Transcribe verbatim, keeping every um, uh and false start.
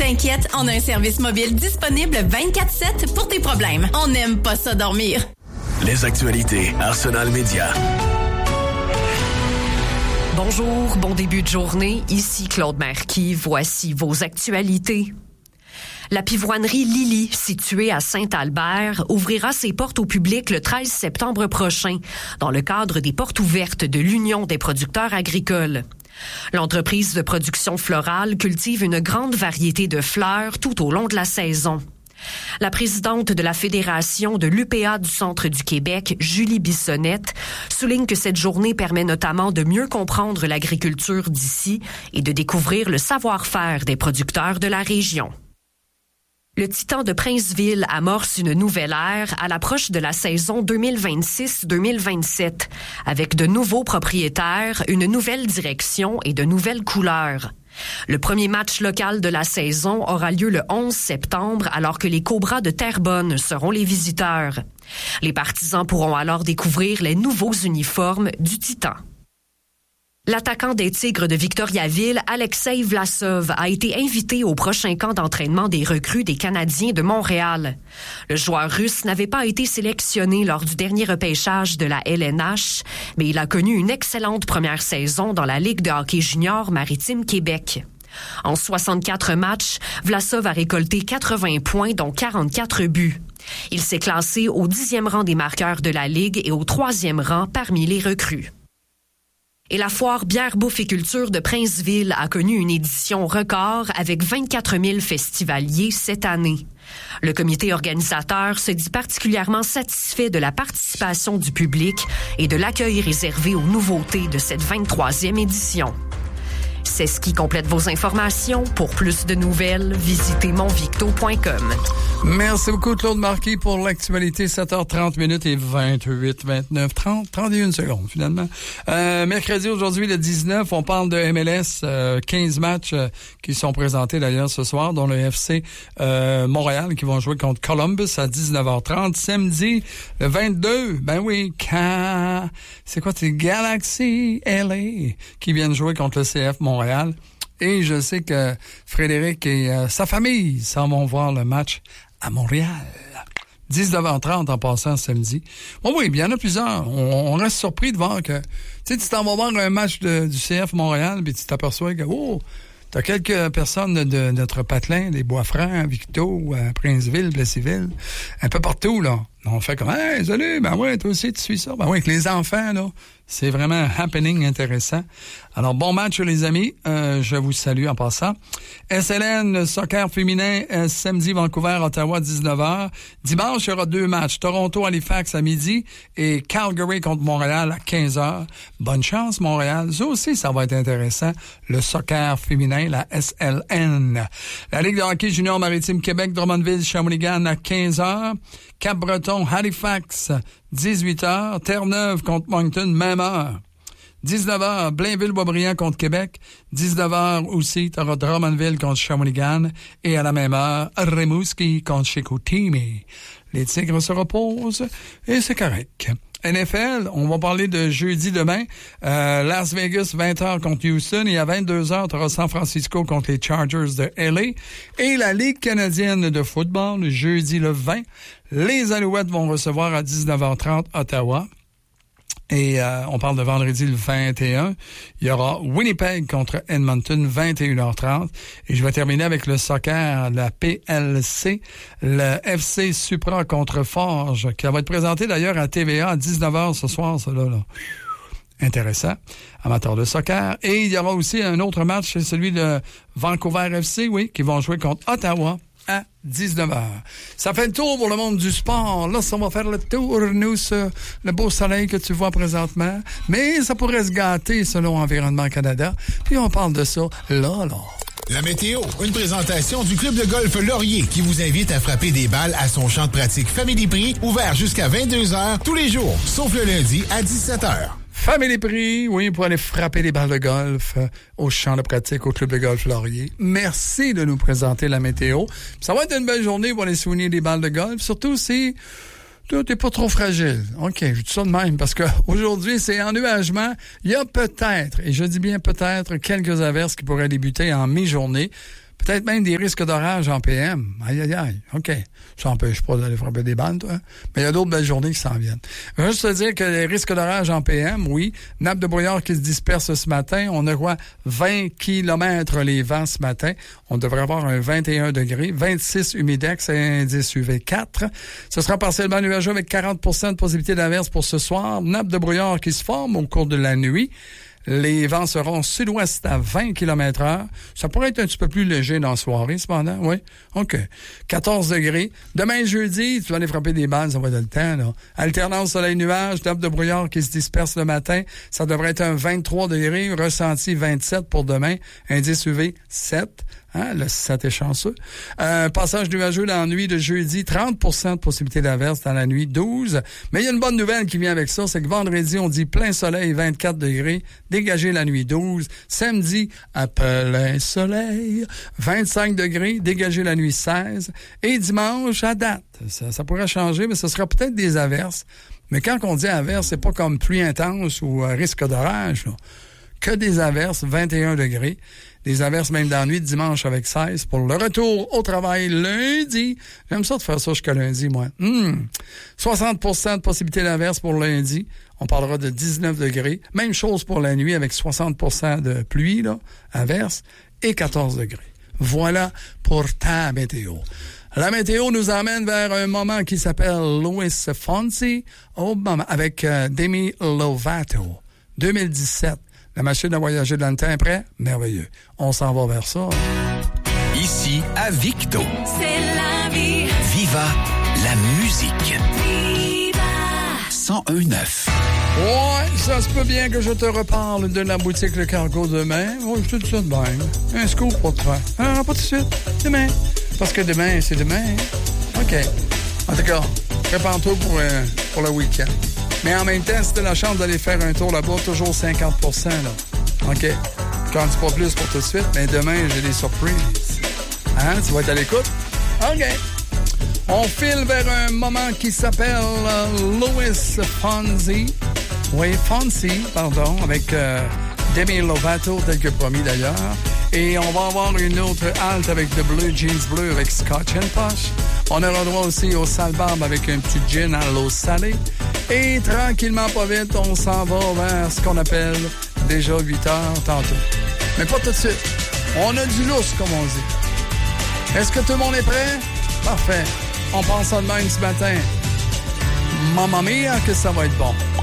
t'inquiète, on a un service mobile disponible vingt-quatre sept pour tes problèmes. On n'aime pas ça dormir. Les actualités Arsenal Média. Bonjour, bon début de journée. Ici Claude Marquis. Voici vos actualités. La pivoinerie Lily, située à Saint-Albert, ouvrira ses portes au public le treize septembre prochain, dans le cadre des portes ouvertes de l'Union des producteurs agricoles. L'entreprise de production florale cultive une grande variété de fleurs tout au long de la saison. La présidente de la Fédération de l'U P A du Centre du Québec, Julie Bissonnette, souligne que cette journée permet notamment de mieux comprendre l'agriculture d'ici et de découvrir le savoir-faire des producteurs de la région. Le Titan de Princeville amorce une nouvelle ère à l'approche de la saison deux mille vingt-six deux mille vingt-sept, avec de nouveaux propriétaires, une nouvelle direction et de nouvelles couleurs. Le premier match local de la saison aura lieu le onze septembre, alors que les Cobras de Terrebonne seront les visiteurs. Les partisans pourront alors découvrir les nouveaux uniformes du Titan. L'attaquant des Tigres de Victoriaville, Alexei Vlasov, a été invité au prochain camp d'entraînement des recrues des Canadiens de Montréal. Le joueur russe n'avait pas été sélectionné lors du dernier repêchage de la L N H, mais il a connu une excellente première saison dans la Ligue de hockey junior Maritime Québec. En soixante-quatre matchs, Vlasov a récolté quatre-vingts points, dont quarante-quatre buts. Il s'est classé au dixième rang des marqueurs de la Ligue et au troisième rang parmi les recrues. Et la foire Bière Bouffe et Culture de Princeville a connu une édition record avec vingt-quatre mille festivaliers cette année. Le comité organisateur se dit particulièrement satisfait de la participation du public et de l'accueil réservé aux nouveautés de cette vingt-troisième édition. C'est ce qui complète vos informations. Pour plus de nouvelles, visitez monvicto point com. Merci beaucoup, Claude Marquis, pour l'actualité. sept heures trente minutes et vingt-huit, vingt-neuf, trente, trente et une secondes, finalement. Euh, mercredi, aujourd'hui, le dix-neuf, on parle de M L S, euh, quinze matchs euh, qui sont présentés d'ailleurs ce soir, dont le F C euh, Montréal qui vont jouer contre Columbus à dix-neuf heures trente. Samedi, le vingt-deux, ben oui, quand... c'est quoi, c'est Galaxy L A qui viennent jouer contre le C F Montréal. Montréal. Et je sais que Frédéric et euh, sa famille s'en vont voir le match à Montréal. dix-neuf heures trente en passant samedi. Bon, oui, bien, il y en a plusieurs. On, on reste surpris de voir que, tu sais, tu t'en vas voir un match de, du C F Montréal, puis tu t'aperçois que, oh, t'as quelques personnes de, de notre patelin, les Bois-Francs, Victo, euh, Princeville, Plessisville, un peu partout, là. On fait comme, hey, salut, ben ouais, toi aussi, tu suis ça. Ben ouais, avec les enfants, là, c'est vraiment un happening intéressant. Alors, bon match, les amis. Euh, je vous salue en passant. S L N, soccer féminin, euh, samedi, Vancouver, Ottawa, dix-neuf heures. Dimanche, il y aura deux matchs. Toronto, Halifax à midi et Calgary contre Montréal à quinze heures. Bonne chance, Montréal. Ça aussi, ça va être intéressant. Le soccer féminin, la S L N. La Ligue de hockey junior Maritime Québec, Drummondville, Shawinigan à quinze heures. Cap-Breton, Halifax, dix-huit heures. Terre-Neuve contre Moncton, même heure. dix-neuf heures, Blainville-Boisbriand contre Québec. dix-neuf heures aussi, t'auras Drummondville contre Shawinigan. Et à la même heure, Rimouski contre Chicoutimi. Les Tigres se reposent et c'est correct. N F L, on va parler de jeudi demain. Euh, Las Vegas, vingt heures contre Houston. Et à vingt-deux heures, tu auras San Francisco contre les Chargers de L A. Et la Ligue canadienne de football, jeudi le vingt. Les Alouettes vont recevoir à dix-neuf heures trente Ottawa. Et euh, on parle de vendredi le vingt et un. Il y aura Winnipeg contre Edmonton, vingt et une heures trente. Et je vais terminer avec le soccer, la P L C, le F C Supra contre Forge, qui va être présenté d'ailleurs à T V A à dix-neuf heures ce soir, ça là. là. Intéressant, amateur de soccer. Et il y aura aussi un autre match, c'est celui de Vancouver F C, oui, qui vont jouer contre Ottawa à dix-neuf heures. Ça fait le tour pour le monde du sport. Là, ça va faire le tour, nous, ce, le beau soleil que tu vois présentement. Mais ça pourrait se gâter selon Environnement Canada. Puis on parle de ça là, là. La météo, une présentation du club de golf Laurier qui vous invite à frapper des balles à son champ de pratique Family Prix, ouvert jusqu'à vingt-deux heures tous les jours, sauf le lundi à dix-sept heures. Family Prix, oui, pour aller frapper des balles de golf euh, au champ de pratique au club de golf Laurier. Merci de nous présenter la météo. Ça va être une belle journée pour aller souvenir des balles de golf, surtout si tout n'est pas trop fragile. OK, je dis ça de même, parce que aujourd'hui, c'est en nuagement. Il y a peut-être, et je dis bien peut-être, quelques averses qui pourraient débuter en mi-journée. Peut-être même des risques d'orage en P M. Aïe, aïe, aïe. OK. Ça n'empêche pas d'aller frapper des balles, toi. Mais il y a d'autres belles journées qui s'en viennent. Je veux juste te dire que les risques d'orage en P M, oui. Nappe de brouillard qui se disperse ce matin. On a quoi? vingt kilomètres les vents ce matin. On devrait avoir un vingt et un degrés. vingt-six humidex, indice U V quatre. Ce sera partiellement nuageux avec quarante pour cent de possibilité d'averse pour ce soir. Nappe de brouillard qui se forme au cours de la nuit. Les vents seront sud-ouest à vingt kilomètres heure. Ça pourrait être un petit peu plus léger dans la soirée, cependant. Oui. OK. quatorze degrés. Demain, jeudi, tu vas aller frapper des balles, ça va être le temps, là. Alternance soleil-nuage, nappe de brouillard qui se disperse le matin. Ça devrait être un vingt-trois degrés. Ressenti vingt-sept pour demain. Indice U V sept. Hein, le sept est chanceux. Euh, passage nuageux dans la nuit de jeudi, trente pour cent de possibilité d'averse dans la nuit, douze. Mais il y a une bonne nouvelle qui vient avec ça, c'est que vendredi, on dit plein soleil, vingt-quatre degrés, dégagé la nuit, douze. Samedi, à plein soleil, vingt-cinq degrés, dégagé la nuit, seize. Et dimanche, à date, ça, ça pourrait changer, mais ce sera peut-être des averses. Mais quand on dit averse, c'est pas comme pluie intense ou euh, risque d'orage, là. Que des averses, vingt et un degrés. Des averses même dans la nuit de dimanche avec seize pour le retour au travail lundi. J'aime ça de faire ça jusqu'à lundi, moi. Mmh. soixante pour cent de possibilité d'averse pour lundi. On parlera de dix-neuf degrés. Même chose pour la nuit avec soixante pour cent de pluie, là, averse, et quatorze degrés. Voilà pour ta météo. La météo nous emmène vers un moment qui s'appelle Luis Fonsi, au moment, avec euh, Demi Lovato, deux mille dix-sept. La machine à voyager dans le temps est prête? Merveilleux. On s'en va vers ça. Ici, à Victo. C'est la vie. Viva la musique. Viva. cent un neuf. Ouais, ça se peut bien que je te reparle de la boutique Le Cargo demain. Oh, je te dis ça de même. Un scoop pour toi. Ah, pas tout de suite. Demain. Parce que demain, c'est demain. OK. En tout cas, prépare-toi pour, euh, pour le week-end. Mais en même temps, si tu as la chance d'aller faire un tour là-bas, toujours cinquante pour cent, là. OK? Je t'en dis pas plus pour tout de suite, mais demain, j'ai des surprises. Hein? Tu vas être à l'écoute? OK. On file vers un moment qui s'appelle uh, Luis Fonsi. Oui, Fonsi, pardon, avec euh, Demi Lovato, tel que promis d'ailleurs. Et on va avoir une autre halte avec de bleu, jeans bleu avec Scotch and Posh. On aura droit aussi au Salbarbe avec un petit gin à l'eau salée. Et tranquillement, pas vite, on s'en va vers ce qu'on appelle déjà huit heures tantôt. Mais pas tout de suite. On a du lousse, comme on dit. Est-ce que tout le monde est prêt? Parfait. On pense ça de même ce matin. Mamma mia, que ça va être bon.